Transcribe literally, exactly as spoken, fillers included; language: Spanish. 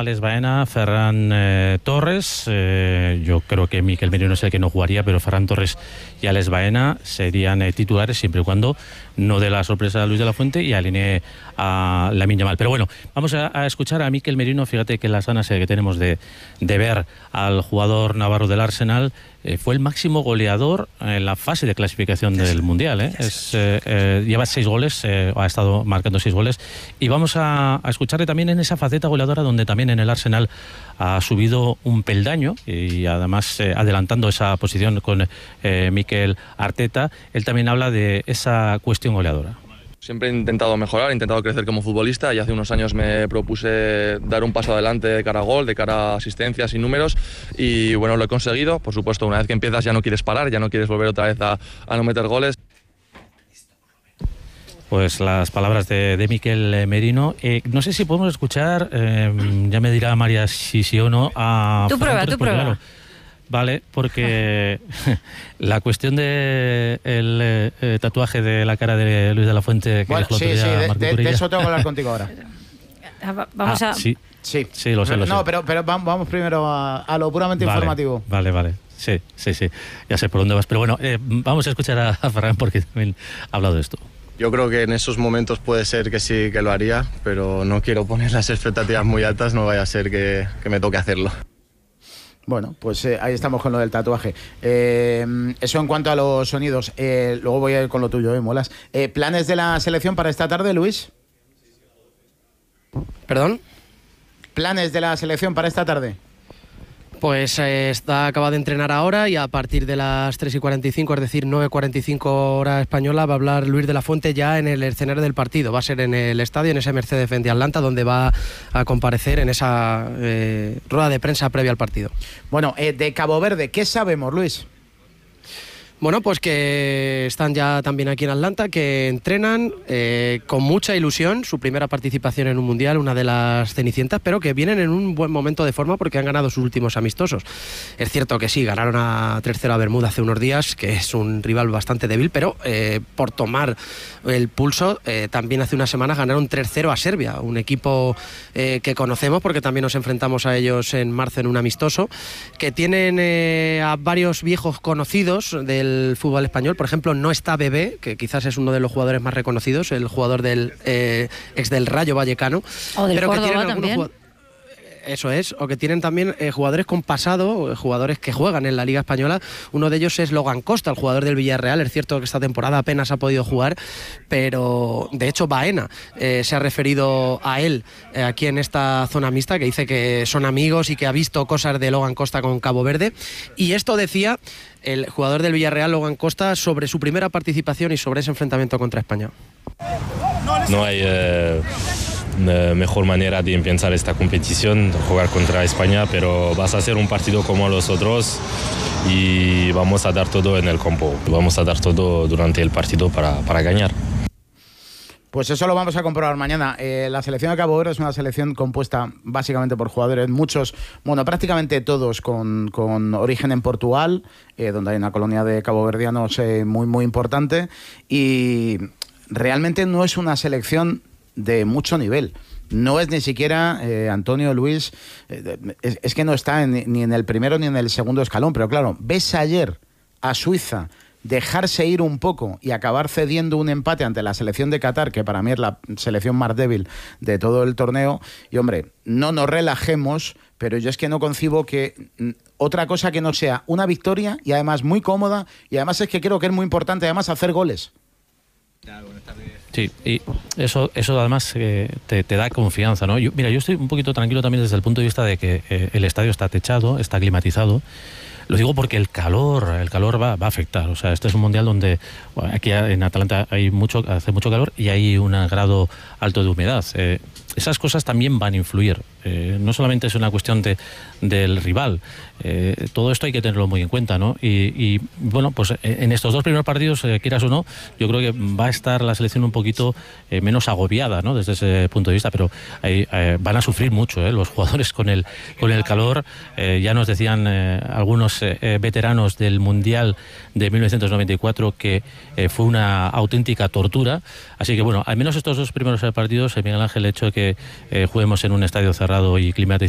Alex Baena, Ferran eh, Torres. Eh, yo creo que Mikel Merino es el que no jugaría, pero Ferran Torres y Alex Baena serían eh, titulares siempre y cuando no dé la sorpresa a Luis de la Fuente y alinee a Lamine Yamal. Pero bueno, vamos a, a escuchar a Mikel Merino. Fíjate que las ganas que tenemos de, de ver al jugador navarro del Arsenal. Eh, fue el máximo goleador en la fase de clasificación del Mundial. ¿eh? Es, eh, eh, lleva seis goles, eh, ha estado marcando seis goles. Y vamos a, a escucharle también en esa faceta goleadora donde también en el Arsenal ha subido un peldaño y además eh, adelantando esa posición con eh, Mikel Arteta. Él también habla de esa cuestión goleadora. Siempre he intentado mejorar, he intentado crecer como futbolista y hace unos años me propuse dar un paso adelante de cara a gol, de cara a asistencias y números y bueno, lo he conseguido. Por supuesto, una vez que empiezas ya no quieres parar, ya no quieres volver otra vez a, a no meter goles. Pues las palabras de, de Mikel Merino. Eh, no sé si podemos escuchar, eh, ya me dirá María si sí o no, a... Tú prueba, tú prueba. Claro, vale, porque la cuestión del de eh, tatuaje de la cara de Luis de la Fuente... Que bueno, sí, sí, de, de, de eso tengo que hablar contigo ahora. Vamos ah, a... Sí, sí, sí lo sé, lo no, sé. pero, pero vamos primero a, a lo puramente vale, informativo. Vale, vale. Sí, sí, sí. Ya sé por dónde vas. Pero bueno, eh, vamos a escuchar a, a Ferran porque también ha hablado de esto. Yo creo que en esos momentos puede ser que sí que lo haría, pero no quiero poner las expectativas muy altas, no vaya a ser que, que me toque hacerlo. Bueno, pues eh, ahí estamos con lo del tatuaje. Eh, eso en cuanto a los sonidos. Eh, luego voy a ir con lo tuyo, ¿eh? Molas. Eh, ¿Planes de la selección para esta tarde, Luis? ¿Perdón? ¿Planes de la selección para esta tarde? Pues eh, está acaba de entrenar ahora y a partir de las tres y cuarenta y cinco, es decir, nueve y cuarenta y cinco hora española, va a hablar Luis de la Fuente ya en el escenario del partido. Va a ser en el estadio, en ese Mercedes-Benz de Atlanta, donde va a comparecer en esa eh, rueda de prensa previa al partido. Bueno, eh, de Cabo Verde, ¿qué sabemos, Luis? Bueno, pues que están ya también aquí en Atlanta, que entrenan eh, con mucha ilusión, su primera participación en un mundial, una de las cenicientas, pero que vienen en un buen momento de forma porque han ganado sus últimos amistosos. Es cierto que sí, ganaron a tres cero a Bermuda hace unos días, que es un rival bastante débil, pero eh, por tomar el pulso, eh, también hace unas semanas ganaron tres cero a Serbia, un equipo eh, que conocemos porque también nos enfrentamos a ellos en marzo en un amistoso, que tienen eh, a varios viejos conocidos del el fútbol español. Por ejemplo, no está Bebé, que quizás es uno de los jugadores más reconocidos, el jugador del eh, ex del Rayo Vallecano. O del pero Córdoba que tienen también. Jugad- Eso es, o que tienen también eh, jugadores con pasado, jugadores que juegan en la Liga Española. Uno de ellos es Logan Costa, el jugador del Villarreal. Es cierto que esta temporada apenas ha podido jugar, pero de hecho Baena eh, se ha referido a él eh, aquí en esta zona mixta, que dice que son amigos y que ha visto cosas de Logan Costa con Cabo Verde. Y esto decía el jugador del Villarreal, Logan Costa, sobre su primera participación y sobre ese enfrentamiento contra España. No hay eh, mejor manera de empezar esta competición, jugar contra España, pero vas a hacer un partido como los otros y vamos a dar todo en el campo, vamos a dar todo durante el partido para, para ganar. Pues eso lo vamos a comprobar mañana. Eh, la selección de Cabo Verde es una selección compuesta básicamente por jugadores, muchos, bueno, prácticamente todos con, con origen en Portugal, eh, donde hay una colonia de caboverdianos eh, muy, muy importante, y realmente no es una selección de mucho nivel. No es ni siquiera, eh, Antonio, Luis, eh, es, es que no está en, ni en el primero ni en el segundo escalón, pero claro, ves ayer a Suiza dejarse ir un poco y acabar cediendo un empate ante la selección de Qatar, que para mí es la selección más débil de todo el torneo, y hombre, no nos relajemos, pero yo es que no concibo que otra cosa que no sea una victoria y además muy cómoda, y además es que creo que es muy importante además hacer goles. Sí, y eso, eso además eh, te, te da confianza, ¿no? Yo, mira, yo estoy un poquito tranquilo también desde el punto de vista de que eh, el estadio está techado, está climatizado. Lo digo porque el calor, el calor va, va a afectar. O sea, este es un mundial donde bueno, aquí en Atlanta hay mucho, hace mucho calor y hay un grado alto de humedad. Eh, esas cosas también van a influir. Eh, no solamente es una cuestión de, del rival. Eh, todo esto hay que tenerlo muy en cuenta, ¿no? Y, y bueno, pues en estos dos primeros partidos, eh, quieras o no, yo creo que va a estar la selección un poquito eh, menos agobiada, ¿no? Desde ese punto de vista, pero hay, eh, van a sufrir mucho, ¿eh? Los jugadores con el con el calor. Eh, ya nos decían eh, algunos eh, veteranos del Mundial de mil novecientos noventa y cuatro que eh, fue una auténtica tortura. Así que bueno, al menos estos dos primeros partidos, eh, Miguel Ángel, el hecho de que eh, juguemos en un estadio cerrado y climatizado